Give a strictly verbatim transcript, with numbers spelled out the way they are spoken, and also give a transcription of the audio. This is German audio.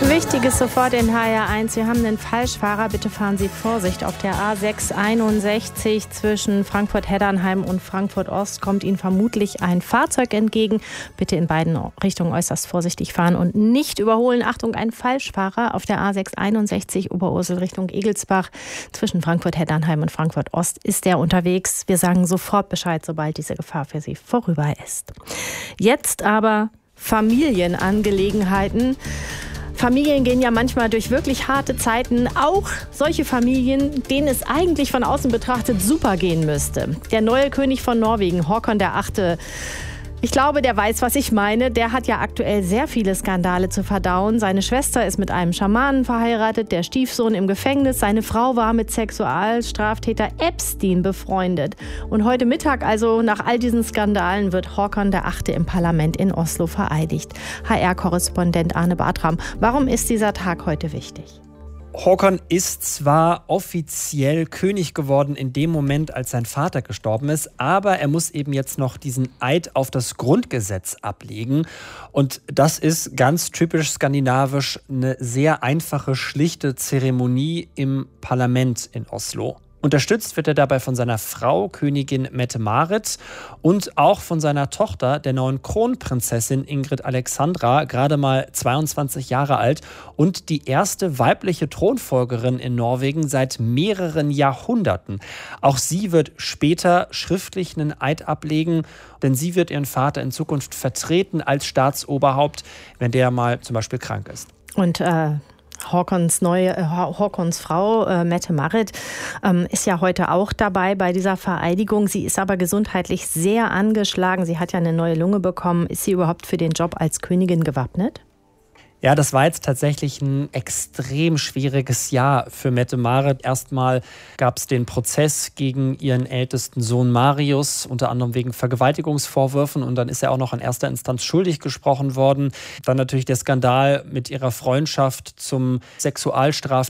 Wichtiges sofort in H R eins. Wir haben einen Falschfahrer. Bitte fahren Sie Vorsicht. Auf der A sechs einundsechzig zwischen Frankfurt-Heddernheim und Frankfurt-Ost kommt Ihnen vermutlich ein Fahrzeug entgegen. Bitte in beiden Richtungen äußerst vorsichtig fahren und nicht überholen. Achtung, ein Falschfahrer auf der A sechs einundsechzig Oberursel Richtung Egelsbach zwischen Frankfurt-Heddernheim und Frankfurt-Ost ist der unterwegs. Wir sagen sofort Bescheid, sobald diese Gefahr für Sie vorüber ist. Jetzt aber Familienangelegenheiten. Familien gehen ja manchmal durch wirklich harte Zeiten. Auch solche Familien, denen es eigentlich von außen betrachtet super gehen müsste. Der neue König von Norwegen, Håkon der Achte. Ich glaube, der weiß, was ich meine. Der hat ja aktuell sehr viele Skandale zu verdauen. Seine Schwester ist mit einem Schamanen verheiratet, der Stiefsohn im Gefängnis. Seine Frau war mit Sexualstraftäter Epstein befreundet. Und heute Mittag, also nach all diesen Skandalen, wird Håkon der Achte im Parlament in Oslo vereidigt. H R-Korrespondent Arne Bartram, warum ist dieser Tag heute wichtig? Håkon ist zwar offiziell König geworden in dem Moment, als sein Vater gestorben ist, aber er muss eben jetzt noch diesen Eid auf das Grundgesetz ablegen. Und das ist ganz typisch skandinavisch eine sehr einfache, schlichte Zeremonie im Parlament in Oslo. Unterstützt wird er dabei von seiner Frau, Königin Mette-Marit, und auch von seiner Tochter, der neuen Kronprinzessin Ingrid Alexandra, gerade mal zweiundzwanzig Jahre alt und die erste weibliche Thronfolgerin in Norwegen seit mehreren Jahrhunderten. Auch sie wird später schriftlich einen Eid ablegen, denn sie wird ihren Vater in Zukunft vertreten als Staatsoberhaupt, wenn der mal zum Beispiel krank ist. Und äh Håkons neue, äh, Håkons Frau äh, Mette-Marit ähm, ist ja heute auch dabei bei dieser Vereidigung. Sie ist aber gesundheitlich sehr angeschlagen. Sie hat ja eine neue Lunge bekommen. Ist sie überhaupt für den Job als Königin gewappnet? Ja, das war jetzt tatsächlich ein extrem schwieriges Jahr für Mette-Marit. Erstmal gab es den Prozess gegen ihren ältesten Sohn Marius, unter anderem wegen Vergewaltigungsvorwürfen. Und dann ist er auch noch in erster Instanz schuldig gesprochen worden. Dann natürlich der Skandal mit ihrer Freundschaft zum Sexualstraftäter